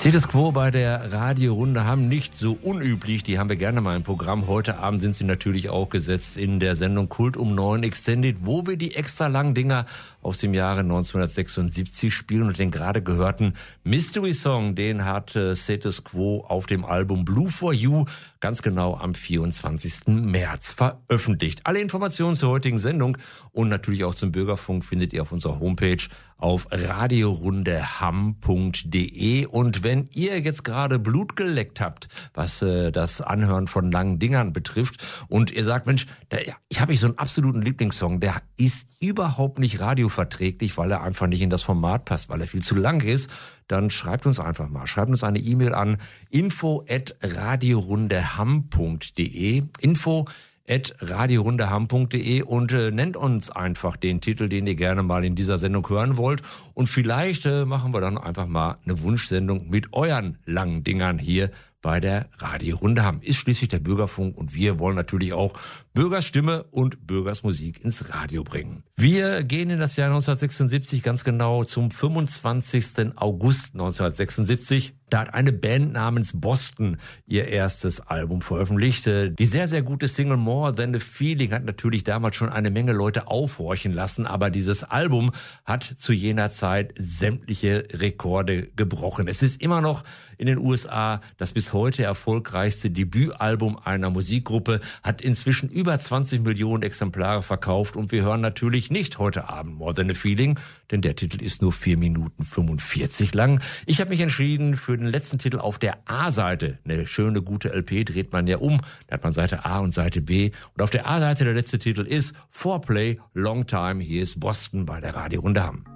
Status Quo bei der Radiorunde Hamm, nicht so unüblich, die haben wir gerne mal im Programm. Heute Abend sind sie natürlich auch gesetzt in der Sendung Kult um 9 Extended, wo wir die extra langen Dinger aus dem Jahre 1976 spielen und den gerade gehörten Mystery Song, den hat Status Quo auf dem Album Blue for You ganz genau am 24. März veröffentlicht. Alle Informationen zur heutigen Sendung und natürlich auch zum Bürgerfunk findet ihr auf unserer Homepage auf radiorundehamm.de. Und wenn ihr jetzt gerade Blut geleckt habt, was das Anhören von langen Dingern betrifft und ihr sagt, Mensch, ich habe so einen absoluten Lieblingssong, der ist überhaupt nicht radioverträglich, weil er einfach nicht in das Format passt, weil er viel zu lang ist, dann schreibt uns einfach mal. Schreibt uns eine E-Mail an info@radiorundehamm.de info@radiorundehamm.de und nennt uns einfach den Titel, den ihr gerne mal in dieser Sendung hören wollt. Und vielleicht machen wir dann einfach mal eine Wunschsendung mit euren langen Dingern hier bei der Radiorunde Hamm. Ist schließlich der Bürgerfunk und wir wollen natürlich auch Bürgers Stimme und Bürgers Musik ins Radio bringen. Wir gehen in das Jahr 1976, ganz genau zum 25. August 1976. Da hat eine Band namens Boston ihr erstes Album veröffentlicht. Die sehr, sehr gute Single More Than a Feeling hat natürlich damals schon eine Menge Leute aufhorchen lassen, aber dieses Album hat zu jener Zeit sämtliche Rekorde gebrochen. Es ist immer noch in den USA das bis heute erfolgreichste Debütalbum einer Musikgruppe, hat inzwischen über 20 Millionen Exemplare verkauft und wir hören natürlich nicht heute Abend More Than a Feeling, denn der Titel ist nur 4 Minuten 45 lang. Ich habe mich entschieden für den letzten Titel auf der A-Seite. Eine schöne, gute LP dreht man ja um. Da hat man Seite A und Seite B. Und auf der A-Seite der letzte Titel ist Foreplay, Long Time. Hier ist Boston bei der Radiorunde Hamm.